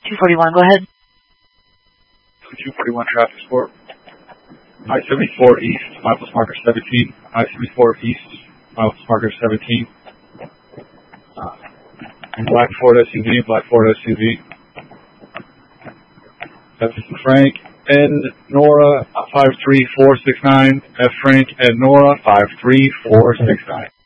241, go ahead. 241 traffic sport. I-74 East, milepost marker 17. I-74 East, milepost marker 17. Black Ford SUV, F is Frank, N Nora 53469, F Frank, N Nora 53469.